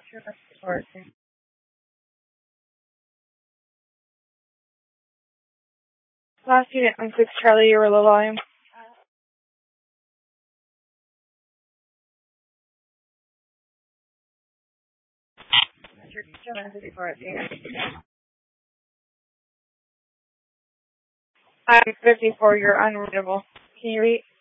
Last unit on 6 Charlie, you were low volume. I'm 54, you're unreadable. Can you read?